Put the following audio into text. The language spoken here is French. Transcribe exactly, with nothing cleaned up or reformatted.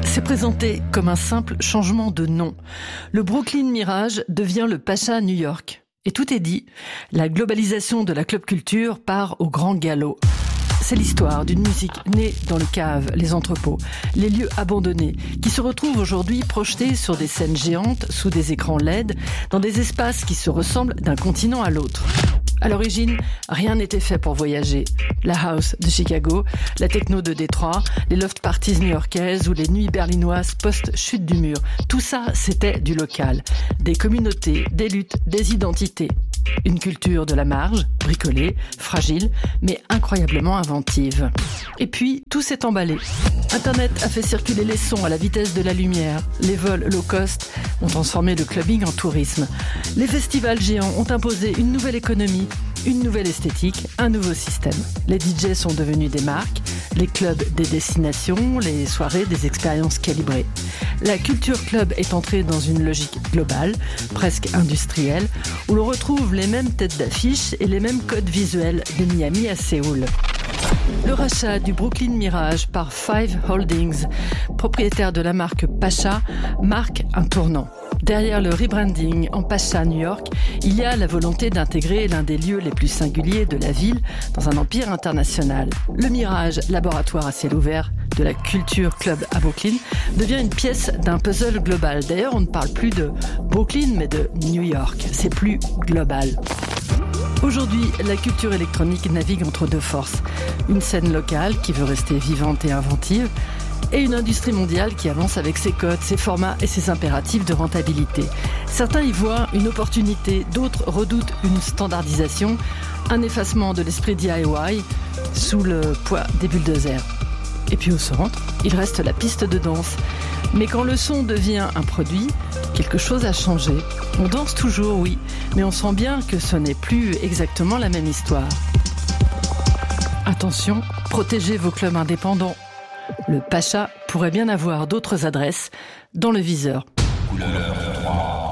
C'est présenté comme un simple changement de nom. Le Brooklyn Mirage devient le Pacha New York. Et tout est dit, la globalisation de la club culture part au grand galop. C'est l'histoire d'une musique née dans les caves, les entrepôts, les lieux abandonnés, qui se retrouvent aujourd'hui projetés sur des scènes géantes, sous des écrans L E D, dans des espaces qui se ressemblent d'un continent à l'autre. À l'origine, rien n'était fait pour voyager. La house de Chicago, la techno de Détroit, les loft parties new-yorkaises ou les nuits berlinoises post-chute du mur. Tout ça, c'était du local. Des communautés, des luttes, des identités. Une culture de la marge, bricolée, fragile, mais incroyablement inventive. Et puis, tout s'est emballé. Internet a fait circuler les sons à la vitesse de la lumière. Les vols low cost ont transformé le clubbing en tourisme. Les festivals géants ont imposé une nouvelle économie, une nouvelle esthétique, un nouveau système. Les D J sont devenus des marques, les clubs des destinations, les soirées des expériences calibrées. La culture club est entrée dans une logique globale, presque industrielle, où l'on retrouve les mêmes têtes d'affiche et les mêmes codes visuels de Miami à Séoul. Le rachat du Brooklyn Mirage par Five Holdings, propriétaire de la marque Pacha, marque un tournant. Derrière le rebranding en Pacha New York, il y a la volonté d'intégrer l'un des lieux les plus singuliers de la ville dans un empire international. Le Mirage, laboratoire à ciel ouvert de la culture club à Brooklyn, devient une pièce d'un puzzle global. D'ailleurs, on ne parle plus de Brooklyn, mais de New York. C'est plus global. Aujourd'hui, la culture électronique navigue entre deux forces. Une scène locale qui veut rester vivante et inventive, et une industrie mondiale qui avance avec ses codes, ses formats et ses impératifs de rentabilité. Certains y voient une opportunité, d'autres redoutent une standardisation, un effacement de l'esprit D I Y sous le poids des bulldozers. Et puis au centre, il reste la piste de danse. Mais quand le son devient un produit, quelque chose a changé. On danse toujours, oui, mais on sent bien que ce n'est plus exactement la même histoire. Attention, protégez vos clubs indépendants. Le Pacha pourrait bien avoir d'autres adresses dans le viseur. Couleur trois.